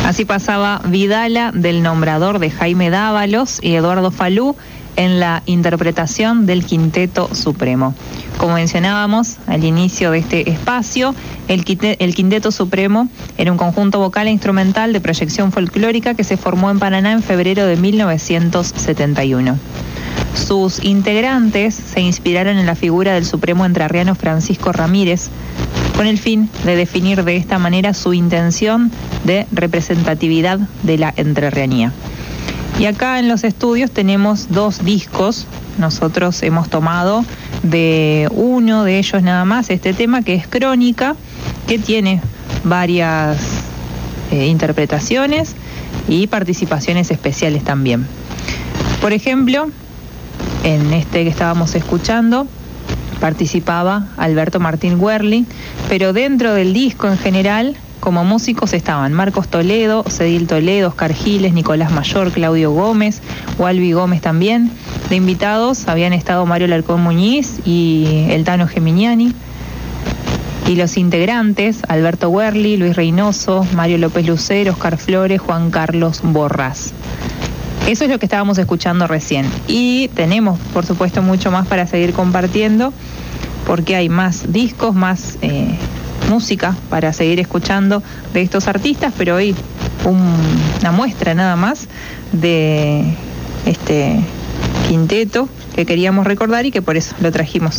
Así pasaba Vidala del Nombrador de Jaime Dávalos y Eduardo Falú en la interpretación del Quinteto Supremo. Como mencionábamos al inicio de este espacio, el Quinteto Supremo era un conjunto vocal e instrumental de proyección folclórica que se formó en Paraná en febrero de 1971. Sus integrantes se inspiraron en la figura del Supremo entrerriano Francisco Ramírez, con el fin de definir de esta manera su intención de representatividad de la entrerrianía. Y acá en los estudios tenemos 2 discos. Nosotros hemos tomado de uno de ellos nada más este tema, que es Crónica, que tiene varias interpretaciones y participaciones especiales también. Por ejemplo, en este que estábamos escuchando participaba Alberto Martín Werli, pero dentro del disco en general, como músicos estaban Marcos Toledo, Cedil Toledo, Oscar Giles, Nicolás Mayor, Claudio Gómez, Walvi Gómez también. De invitados habían estado Mario Larcón Muñiz y el Tano Geminiani. Y los integrantes, Alberto Werli, Luis Reynoso, Mario López Lucero, Oscar Flores, Juan Carlos Borrás. Eso es lo que estábamos escuchando recién. Y tenemos, por supuesto, mucho más para seguir compartiendo, porque hay más discos, más música para seguir escuchando de estos artistas, pero hoy una muestra nada más de este quinteto que queríamos recordar y que por eso lo trajimos.